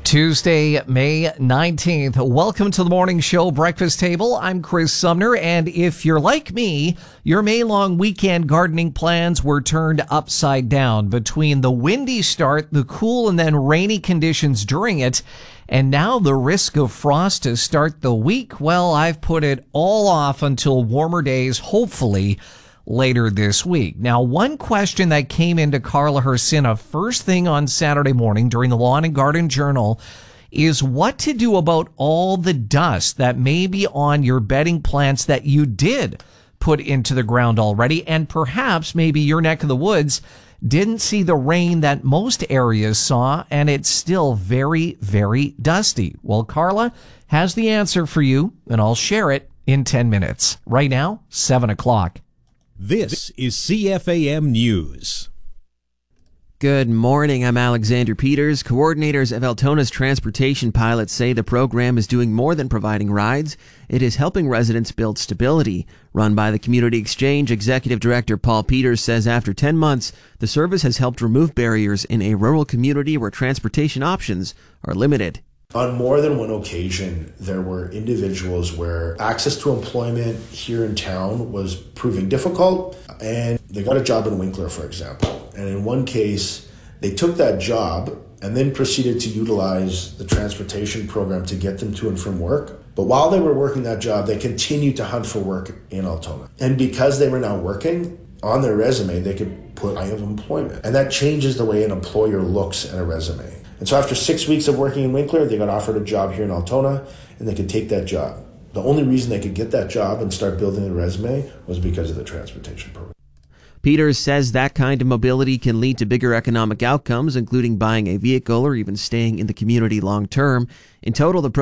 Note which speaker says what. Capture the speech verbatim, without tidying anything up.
Speaker 1: Tuesday, May nineteenth. Welcome to the morning show Breakfast Table. I'm Chris Sumner, and if you're like me, your May-long weekend gardening plans were turned upside down between the windy start, the cool and then rainy conditions during it, and now the risk of frost to start the week. Well, I've put it all off until warmer days, hopefully later this week. Now, one question that came into Carla Hersina first thing on Saturday morning during the Lawn and Garden Journal is what to do about all the dust that may be on your bedding plants that you did put into the ground already, and perhaps maybe your neck of the woods didn't see the rain that most areas saw, and it's still very, very dusty. Well, Carla has the answer for you, and I'll share it in ten minutes. Right now, seven o'clock.
Speaker 2: This is C F A M News.
Speaker 3: Good morning. I'm Alexander Peters. Coordinators of Altona's transportation pilots say the program is doing more than providing rides. It is helping residents build stability. Run by the Community Exchange, Executive Director Paul Peters says after ten months, the service has helped remove barriers in a rural community where transportation options are limited.
Speaker 4: On more than one occasion, there were individuals where access to employment here in town was proving difficult, and they got a job in Winkler, for example. And in one case, they took that job and then proceeded to utilize the transportation program to get them to and from work. But while they were working that job, they continued to hunt for work in Altona. And because they were now working, on their resume, they could put I have employment. And that changes the way an employer looks at a resume. And so after six weeks of working in Winkler, they got offered a job here in Altona, and they could take that job. The only reason they could get that job and start building a resume was because of the transportation program.
Speaker 3: Peters says that kind of mobility can lead to bigger economic outcomes, including buying a vehicle or even staying in the community long term. In total, the